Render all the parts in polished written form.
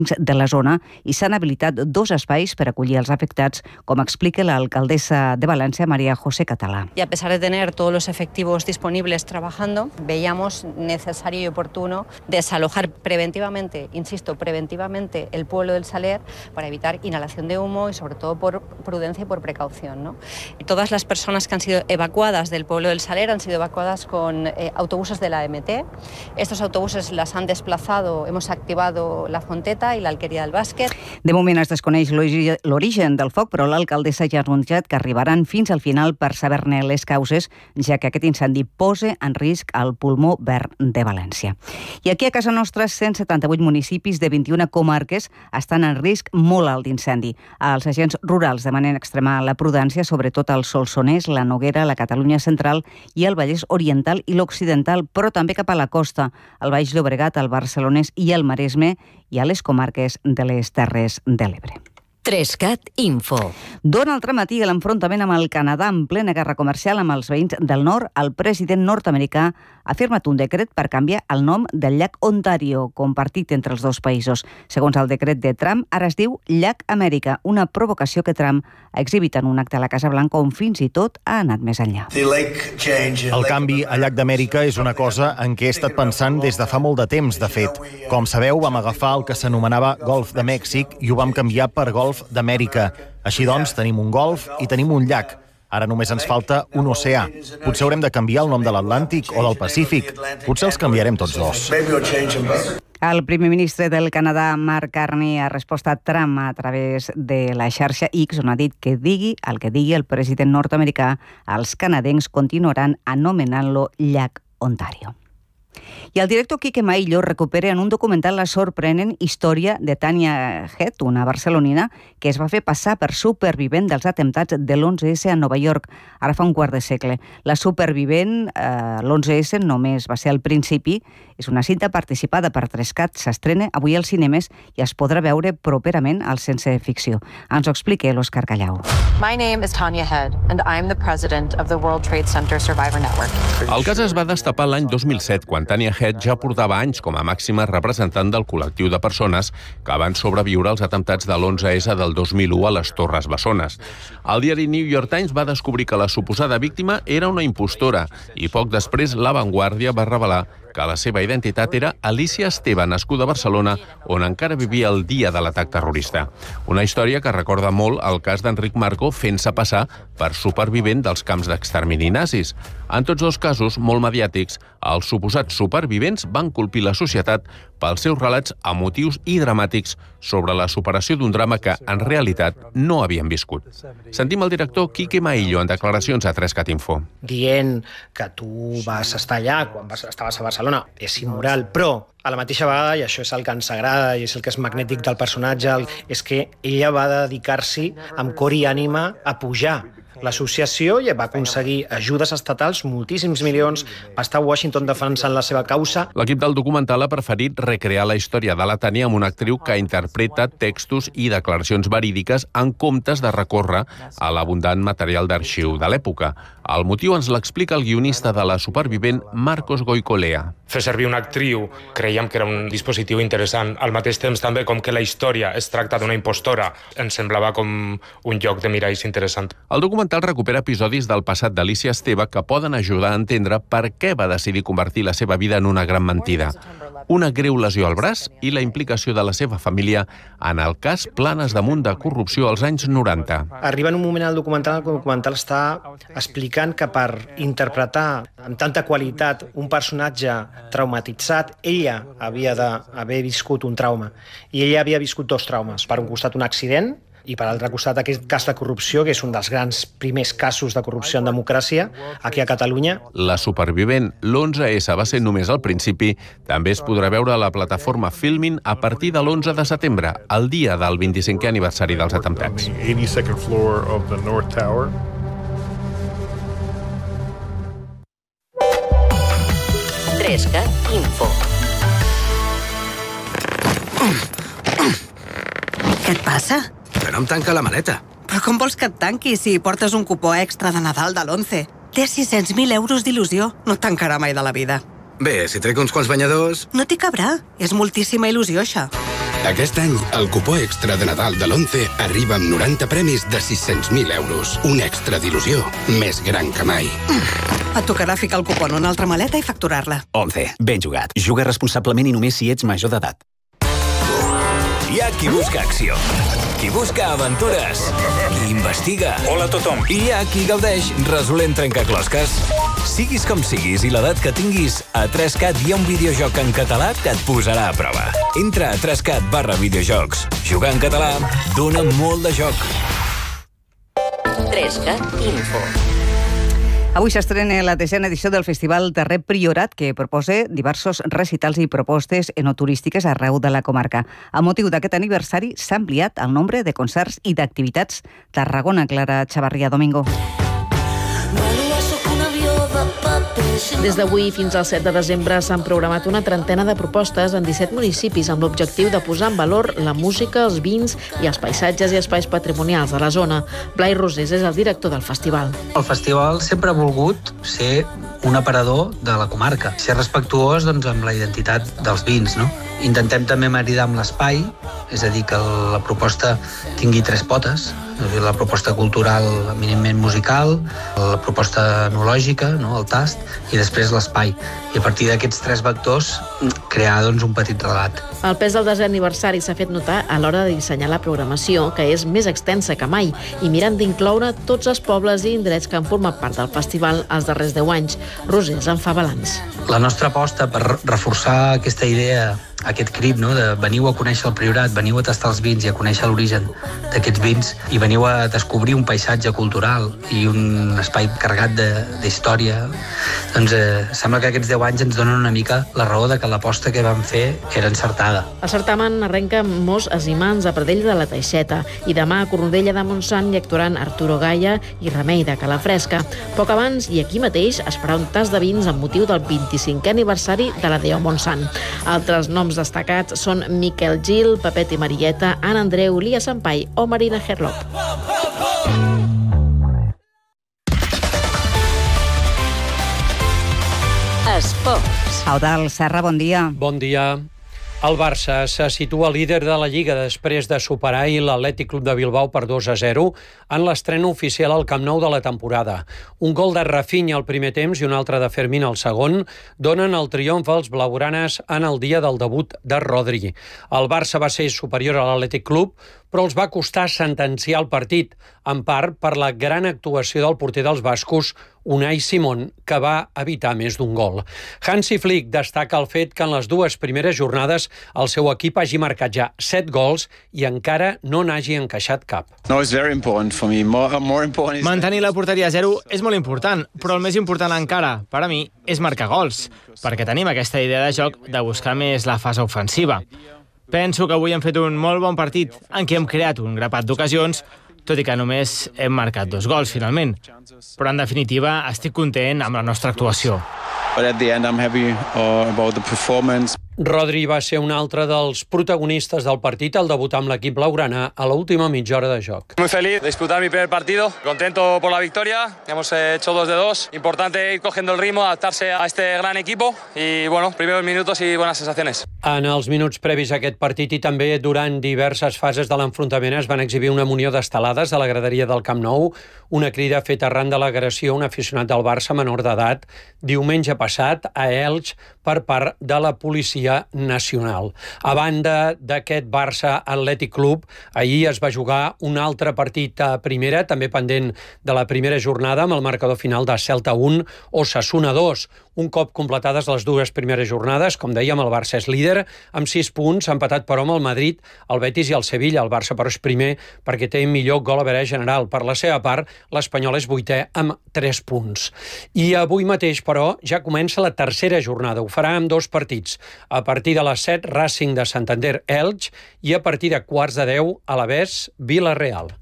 de la zona i s'han habilitat 2 espais per acollir els afectats, com explica l'alcaldessa de València, María José Català. Y a pesar de tener todos los efectivos disponibles trabajando, veíamos necesario y oportuno desalojar preventivamente, insisto, preventivamente el pueblo del Saler para evitar inhalación de humo y sobre todo por prudencia y por precaución, ¿no? Todas las personas que han sido evacuadas del pueblo del Saler han sido evacuadas con autobuses de la AMT. Estos autobuses las han desplazado, hemos activado la Fonteta i l'Alqueria del Bàsquet. De moment es desconeix l'origen del foc, però l'alcaldessa ja ha anunciat que arribaran fins al final per saber-ne les causes, ja que aquest incendi posa en risc el pulmó verd de València. I aquí a casa nostra, 178 municipis de 21 comarques estan en risc molt alt d'incendi. Els agents rurals demanen extremar la prudència, sobretot al Solsonès, la Noguera, la Catalunya Central i el Vallès Oriental i l'Occidental, però també cap a la costa, el Baix Llobregat, el Barcelonès i el Maresme, i a les comarques de les Terres de l'Ebre. 3CAT Info. Donald Trump atiga l'enfrontament amb el Canadà en plena guerra comercial amb els veïns del nord. El president nord-americà ha firmat un decret per canviar el nom del llac Ontario, compartit entre els 2 països. Segons el decret de Trump, ara es diu Llac Amèrica, una provocació que Trump ha exhibit en un acte a la Casa Blanca on fins i tot ha anat més enllà. El canvi a Llac d'Amèrica és una cosa en què he estat pensant des de fa molt de temps, de fet. Com sabeu, vam agafar el que s'anomenava Golf de Mèxic i ho vam canviar per Golf d'Amèrica. Així doncs, tenim un golf i tenim un llac. Ara només ens falta un oceà. Potser haurem de canviar el nom de l'Atlàntic o del Pacífic. Potser els canviarem tots 2. El primer ministre del Canadà, Mark Carney, ha respost a Trump a través de la xarxa X, on ha dit que digui el que digui el president nord-americà, els canadencs continuaran anomenant-lo llac Ontario. I el director Quique Maillo recupera en un documental la sorprenent història de Tania Head, una barcelonina que es va fer passar per supervivent dels atemptats de l'11S a Nova York, ara fa un quart de segle. La supervivent, l'11S, només va ser al principi. És una cinta participada per 3CAT, s'estrena avui als cinemes i es podrà veure properament al Sense Ficció. Ens ho explica l'Òscar Callau. My name is Tanya Head and I'm the president of the World Trade Center Survivor Network. El cas es va destapar l'any 2007, quan Tanya Head ja portava anys com a màxima representant del col·lectiu de persones que van sobreviure als atemptats de l'11S del 2001 a les Torres Bessones. El diari New York Times va descobrir que la suposada víctima era una impostora i poc després La Vanguardia va revelar que la seva identitat era Alicia Esteve, nascuda a Barcelona, on encara vivia el dia de l'atac terrorista. Una història que recorda molt el cas d'Enric Marco fent-se passar per supervivent dels camps d'extermini nazis. En tots 2 casos, molt mediàtics, els suposats supervivents van colpir la societat pels seus relats emotius i dramàtics sobre la superació d'un drama que, en realitat, no havien viscut. Sentim el director Quique Maillo en declaracions a 3CAT Info. Dient que tu vas estar allà quan estaves a Barcelona és immoral, però a la mateixa vegada, i això és el que ens agrada i és el que és magnètic del personatge, és que ella va dedicar-s'hi amb cor i ànima a pujar l'associació i va aconseguir ajudes estatals, moltíssims milions, va estar a Washington defensant la seva causa. L'equip del documental ha preferit recrear la història de la Tania amb una actriu que interpreta textos i declaracions verídiques en comptes de recórrer a l'abundant material d'arxiu de l'època. El motiu ens l'explica el guionista de la supervivent Marcos Goicolea. Fer servir una actriu creiem que era un dispositiu interessant. Al mateix temps també, com que la història es tracta d'una impostora, ens semblava com un lloc de miralls interessant. El documental recupera episodis del passat d'Alicia Esteve que poden ajudar a entendre per què va decidir convertir la seva vida en una gran mentida. Una greu lesió al braç i la implicació de la seva família en el cas Planes damunt de corrupció als anys 90. Arriba en un moment al documental que el documental està explicant que per interpretar amb tanta qualitat un personatge traumatitzat, ella havia d'haver viscut un trauma. I ella havia viscut 2 traumes. Per un costat, un accident, i per l'altre costat aquest cas de corrupció, que és un dels grans primers casos de corrupció en democràcia aquí a Catalunya. La supervivent, l'11S, va ser només al principi. També es podrà veure a la plataforma Filmin a partir de l'11 de setembre, el dia del 25è aniversari dels atemptats. 82nd floor of the North Tower. 3CAT Info. Què et passa? Que no em tanca la maleta. Però com vols que et tanqui si portes un cupó extra de Nadal de l'11? Té 600.000 euros d'il·lusió. No et tancarà mai de la vida. Bé, si trec uns quants banyadors... No t'hi cabrà. És moltíssima il·lusió, això. Aquest any, el cupó extra de Nadal de l'11 arriba amb 90 premis de 600.000 euros. Un extra d'il·lusió més gran que mai. Et tocarà ficar el cupó en una altra maleta i facturar-la. 11. Ben jugat. Juga responsablement i només si ets major d'edat. Hi ha qui busca acció, qui busca aventures, qui investiga. Hola a tothom. I hi ha qui gaudeix resolent trencaclosques. Siguis com siguis i l'edat que tinguis, a 3CAT hi ha un videojoc en català que et posarà a prova. Entra a 3CAT/videojocs. Jugar en català dona molt de joc. 3CAT Info. Avui s'estrena la 10ª edició del Festival Terrer Priorat, que proposa diversos recitals i propostes enoturístiques arreu de la comarca. A motiu d'aquest aniversari s'ha ampliat el nombre de concerts i d'activitats. Tarragona, Clara Chavarría Domingo. Des d'avui fins al 7 de desembre s'han programat una trentena de propostes en 17 municipis amb l'objectiu de posar en valor la música, els vins i els paisatges i espais patrimonials de la zona. Blai Rosés és el director del festival. El festival sempre ha volgut ser un aparador de la comarca, ser respectuós amb la identitat dels vins. Intentem també maridar amb l'espai, és a dir, que la proposta tingui 3 potes, la proposta cultural, eminentment musical, la proposta enològica, el tast, i després l'espai. I a partir d'aquests 3 vectors crear un petit relat. El pes del 10è aniversari s'ha fet notar a l'hora de dissenyar la programació, que és més extensa que mai, i mirant d'incloure tots els pobles i indrets que han format part del festival els darrers 10 anys. Rosés en fa balanç. La nostra aposta per reforçar aquesta idea, aquest crit, de veniu a conèixer el Priorat, veniu a tastar els vins i a conèixer l'origen d'aquests vins i veniu a descobrir un paisatge cultural i un espai carregat d'història, sembla que aquests 10 anys ens donen una mica la raó de que l'aposta que vam fer era encertada. El certamen arrenca amb Mos Asimans a Pradell de la Teixeta i demà a Cornudella de Montsant hi actuaran Arturo Gaia i Remei de Calafresca. Poc abans i aquí mateix es farà un tast de vins amb motiu del 25è aniversari de la Deo Montsant. Altres noms destacats són Miquel Gil, Pepet i Marieta, Anna Andreu, Lia Sampai o Marina Herlop. Esports. Eudald Serra, bon dia. Bon dia. El Barça se situa líder de la Lliga després de superar ahir l'Atlètic Club de Bilbao per 2-0 en l'estrena oficial al Camp Nou de la temporada. Un gol de Rafinha al primer temps i un altre de Fermín al segon donen el triomf als blaugranes en el dia del debut de Rodri. El Barça va ser superior a l'Atlètic Club, però els va costar sentenciar el partit, en part per la gran actuació del porter dels bascos, Unai Simón, que va evitar més d'un gol. Hansi Flick destaca el fet que en les 2 primeres jornades el seu equip hagi marcat ja 7 gols i encara no n'hagi encaixat cap. Mantenir la porteria a 0 és molt important, però el més important encara, per a mi, és marcar gols, perquè tenim aquesta idea de joc de buscar més la fase ofensiva. Penso que avui hem fet un molt bon partit en què hem creat un grapat d'ocasions, tot i que només hem marcat 2 gols, finalment. Però, en definitiva, estic content amb la nostra actuació. Rodri va ser un altre dels protagonistes del partit al debutar amb l'equip blaugrana a l'última mitja hora de joc. Muy feliz de disputar mi primer partido, contento por la victoria, hemos hecho 2 de 2, importante ir cogiendo el ritmo, adaptarse a este gran equipo y bueno, primeros minutos y buenas sensaciones. En els minuts previs a aquest partit i també durant diverses fases de l'enfrontament es van exhibir una munió d'estelades a la graderia del Camp Nou, una crida feta arran de l'agressió a un aficionat del Barça menor d'edat diumenge passat a Elx per part de la Policia Nacional. A banda d'aquest Barça Atlètic Club, ahir es va jugar un altre partit a primera, també pendent de la primera jornada, amb el marcador final de Celta 1 o Osasuna 2. Un cop completades les 2 primeres jornades, com dèiem, el Barça és líder, amb 6 punts, empatat però amb el Madrid, el Betis i el Sevilla. El Barça, però, és primer perquè té millor gol average general. Per la seva part, l'Espanyol és 8è amb 3 punts. I avui mateix, però, ja comença la tercera jornada. Ho farà amb 2 partits. A partir de les 7, Racing de Santander Elx i a partir de 9:45, Alavés Vila-real.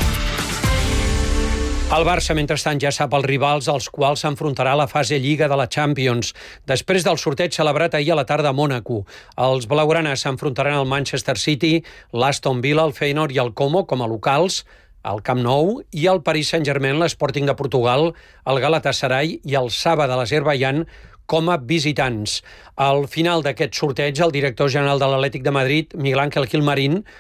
El Barça, mentrestant, ja sap els rivals als quals s'enfrontarà a la fase Lliga de la Champions. Després del sorteig celebrat ahir a la tarda a Mònaco, els blaugranes s'enfrontaran al Manchester City, l'Aston Villa, el Feyenoord i el Como com a locals, al Camp Nou, i el Paris Saint-Germain, l'Sporting de Portugal, el Galatasaray i el Saba de l'Azerbaidjan com a visitants. Al final d'aquest sorteig, el director general de l'Atlètic de Madrid, Miguel Ángel Gilmarín,